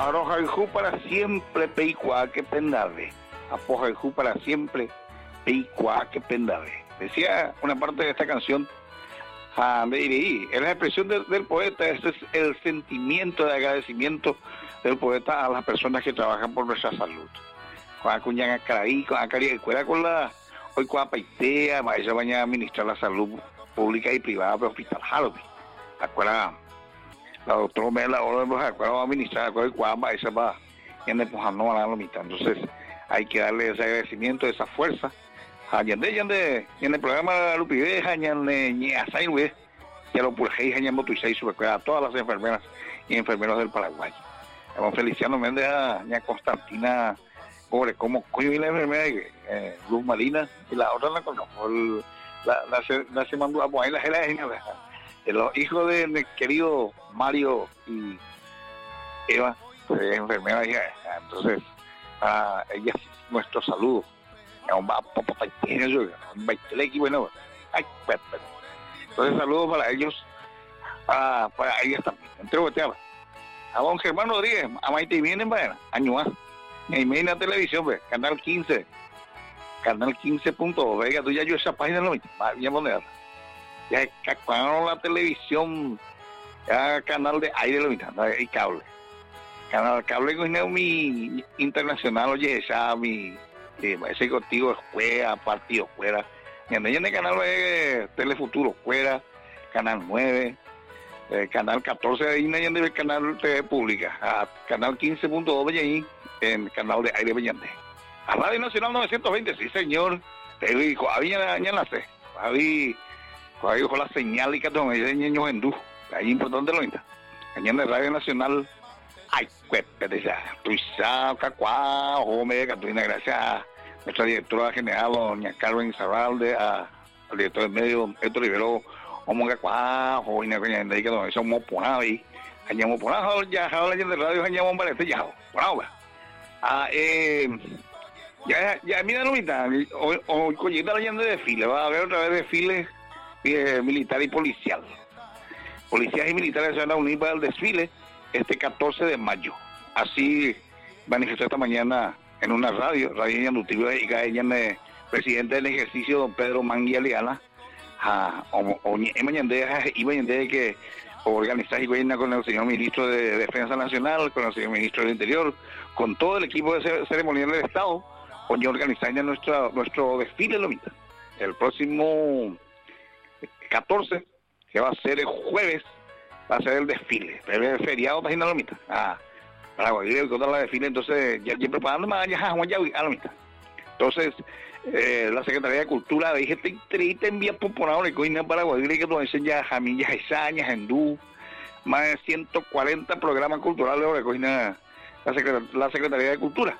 Arojaijú para siempre, Peicuá que pendave. Apojaijú para siempre, Peicuá que pendave. Decía una parte de esta canción, es la expresión del poeta, ese es el sentimiento de agradecimiento del poeta a las personas que trabajan por nuestra salud. Con Acuñan Acaraí, con Acari, con la hoy con Apaitea, ella va a administrar la salud pública y privada de Hospital Halloween. Acuerda, la doctora Mela, acuerda va a administrar, acuerda cuando esa va en el Pujano a la mitad. Entonces, hay que darle ese agradecimiento, esa fuerza. En el programa Lupide, ya lo purgéis, a todas las enfermeras y enfermeros del Paraguay. Vamos Feliciano Méndez, a Constantina, pobre, como coño y la enfermera, Luz Marina, y la otra la conozco, la se mandó a poner la los hijos del querido Mario y Eva, enfermera, entonces, ella, nuestro saludo. Entonces saludos para ellos, para ellas también. Entrego a don Germán Rodríguez, a Maite vienen para año más. En la televisión, pues, canal 15, canal 15.2. Vega, tú ya yo esa página no me poner. Ya cuando la televisión, ya canal de aire lo mitad, y cable. Canal cable con mi internacional, oye, esa mi ese contigo fuera, partido fuera. Y en el canal Telefuturo fuera, canal 9, canal 14 de Ina y en el canal TV Pública, canal 15.2 ahí, en canal de aire Beñante. A Radio Nacional 920, sí señor. Te digo, había ya sé. Había con la señal y que tengo niños en du. Ahí importante lo está. En de Radio Nacional. Ay, pues, tú sabes, cacuá, hombre, Catalina, gracias a nuestra directora general, doña Carmen Zarralde, al director del medio, Héctor Rivero, homo cacuá, joven, coña, que no somos ponados ahí. Añamos ponados, ya, hablan de radio, añamos balete, ya, ponados. Ya, mira, no mitad, hoy coñita la de desfile, va a haber otra vez desfile militar y policial. Policías y militares se van a unir para el desfile este 14 de mayo. Así manifestó esta mañana en una radio Ñandutillo y ella presidente del ejercicio, don Pedro Mangui Aliana, y que organizar con el señor ministro de Defensa Nacional, con el señor ministro del Interior, con todo el equipo de ceremonial del Estado, hoy organizar ya nuestro desfile lo mitad. El próximo 14, que va a ser el jueves, va a ser el desfile, el feriado página la mitad. Para Guadiré y la desfile, entonces ya preparando más allá a la mitad. Entonces, la Secretaría de Cultura dije te envía poponado de coina para Guadiré que nos enseña jamillas, esañas, hindú, más de 140 programas culturales de coina la Secretaría de Cultura.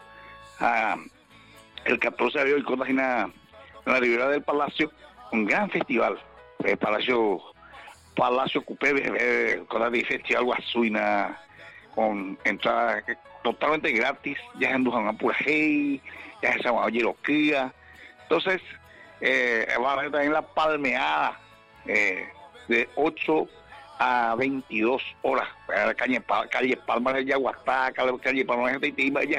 El 14 de hoy en la ribera del Palacio, un gran festival, el Palacio Cupé, con la festival Guasuina, con entrada totalmente gratis, ya en Duján Purajey, ya en San Juan Yeroquía. Entonces, va a haber también la palmeada de 8 a 22 horas, calle Palma de Yaguatá, calle Palma de Teitima, ya